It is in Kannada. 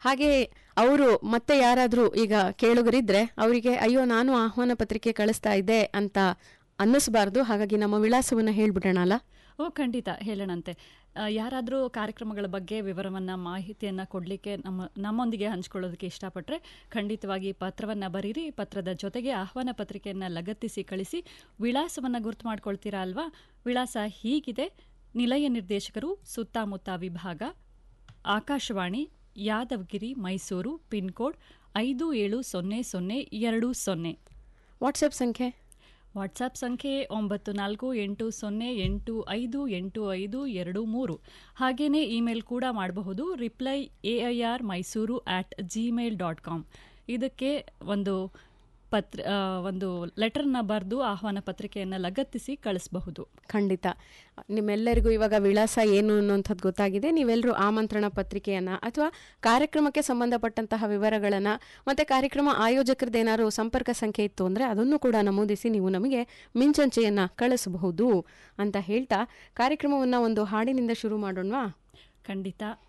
ಹಾಗೆ ಅವರು ಮತ್ತೆ ಯಾರಾದರೂ ಈಗ ಕೇಳುಗರಿದ್ರೆ ಅವರಿಗೆ ಅಯ್ಯೋ ನಾನು ಆಹ್ವಾನ ಪತ್ರಿಕೆ ಕಳಿಸ್ತಾ ಇದ್ದೆ ಅಂತ ಅನ್ನಿಸಬಾರ್ದು. ಹಾಗಾಗಿ ನಮ್ಮ ವಿಳಾಸವನ್ನು ಹೇಳ್ಬಿಡೋಣ ಅಲ್ಲ? ಖಂಡಿತ ಹೇಳೋಣಂತೆ. ಯಾರಾದರೂ ಕಾರ್ಯಕ್ರಮಗಳ ಬಗ್ಗೆ ಮಾಹಿತಿಯನ್ನು ಕೊಡಲಿಕ್ಕೆ ನಮ್ಮೊಂದಿಗೆ ಹಂಚ್ಕೊಳ್ಳೋದಕ್ಕೆ ಇಷ್ಟಪಟ್ಟರೆ ಖಂಡಿತವಾಗಿ ಪತ್ರವನ್ನು ಬರೀರಿ. ಪತ್ರದ ಜೊತೆಗೆ ಆಹ್ವಾನ ಪತ್ರಿಕೆಯನ್ನು ಲಗತ್ತಿಸಿ ಕಳಿಸಿ. ವಿಳಾಸವನ್ನು ಗುರ್ತು ಮಾಡ್ಕೊಳ್ತೀರಾ ಅಲ್ವಾ? ವಿಳಾಸ ಹೀಗಿದೆ: ನಿಲಯ ನಿರ್ದೇಶಕರು, ಸುತ್ತಮುತ್ತ ವಿಭಾಗ, Akashvani, Yadavagiri, Mysuru, pin code 570020. WhatsApp ಸಂಖ್ಯೆ 9480858523. ಹಾಗೆಯೇ ಇಮೇಲ್ ಕೂಡ ಮಾಡಬಹುದು. reply@airmysuru@gmail.com. ಇದಕ್ಕೆ ಒಂದು ಲೆಟರ್ನ ಬರೆದು ಆಹ್ವಾನ ಪತ್ರಿಕೆಯನ್ನು ಲಗತ್ತಿಸಿ ಕಳಿಸಬಹುದು. ಖಂಡಿತ. ನಿಮ್ಮೆಲ್ಲರಿಗೂ ಇವಾಗ ವಿಳಾಸ ಏನು ಅನ್ನೋಂಥದ್ದು ಗೊತ್ತಾಗಿದೆ. ನೀವೆಲ್ಲರೂ ಆಮಂತ್ರಣ ಪತ್ರಿಕೆಯನ್ನು ಅಥವಾ ಕಾರ್ಯಕ್ರಮಕ್ಕೆ ಸಂಬಂಧಪಟ್ಟಂತಹ ವಿವರಗಳನ್ನು ಮತ್ತು ಕಾರ್ಯಕ್ರಮ ಆಯೋಜಕರದ್ದೇನಾದ್ರು ಸಂಪರ್ಕ ಸಂಖ್ಯೆ ಇತ್ತು ಅಂದರೆ ಅದನ್ನು ಕೂಡ ನಮೂದಿಸಿ ನೀವು ನಮಗೆ ಮಿಂಚಂಚೆಯನ್ನು ಕಳಿಸಬಹುದು ಅಂತ ಹೇಳ್ತಾ ಕಾರ್ಯಕ್ರಮವನ್ನು ಒಂದು ಹಾಡಿನಿಂದ ಶುರು ಮಾಡೋಣವಾ? ಖಂಡಿತ.